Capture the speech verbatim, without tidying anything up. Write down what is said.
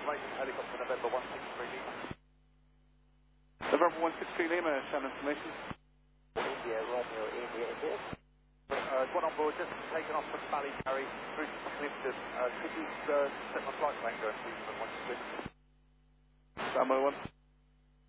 information, helicopter November one six three Lima. November one six three Lima, sound information. India, Romeo, India, India. Uh, got on board, just taken off from Ballycarry through to Clifton. Uh, could you uh, set my flight plan going, please, for one six? Standby one.